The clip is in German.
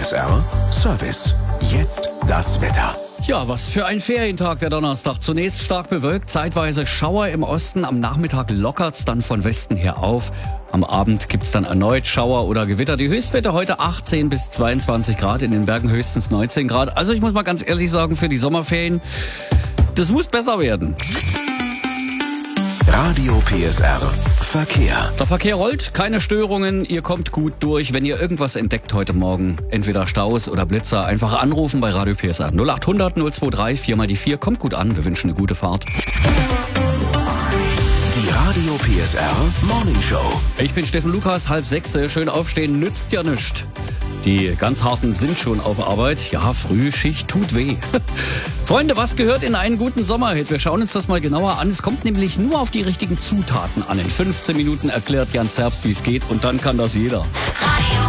PSR Service. Jetzt das Wetter. Ja, was für ein Ferientag der Donnerstag. Zunächst stark bewölkt, zeitweise Schauer im Osten. Am Nachmittag lockert's dann von Westen her auf. Am Abend gibt's dann erneut Schauer oder Gewitter. Die Höchstwerte heute 18 bis 22 Grad, in den Bergen höchstens 19 Grad. Also ich muss mal ganz ehrlich sagen, für die Sommerferien, das muss besser werden. Radio PSR Verkehr. Der Verkehr rollt, keine Störungen, ihr kommt gut durch. Wenn ihr irgendwas entdeckt heute Morgen, entweder Staus oder Blitzer, einfach anrufen bei Radio PSR 0800 023 4 mal die 4. Kommt gut an, wir wünschen eine gute Fahrt. Die Radio PSR Morning Show. Ich bin Steffen Lukas, 5:30. Schön aufstehen, nützt ja nichts. Die ganz Harten sind schon auf Arbeit. Ja, Frühschicht tut weh. Freunde, was gehört in einen guten Sommerhit? Wir schauen uns das mal genauer an. Es kommt nämlich nur auf die richtigen Zutaten an. In 15 Minuten erklärt Jan Zerbst, wie es geht, und dann kann das jeder.